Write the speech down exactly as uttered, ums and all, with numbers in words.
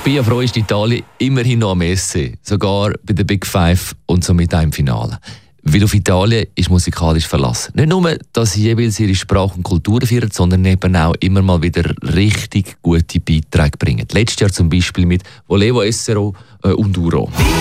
bin ja froh, ist Italien immerhin noch am E S C. Sogar bei der Big Five und somit auch im Finale. Weil auf Italien ist musikalisch Verlass. Nicht nur, dass sie jeweils ihre Sprache und Kultur feiern, sondern eben auch immer mal wieder richtig gute Beiträge bringen. Letztes Jahr zum Beispiel mit Volevo Essere und Unduro.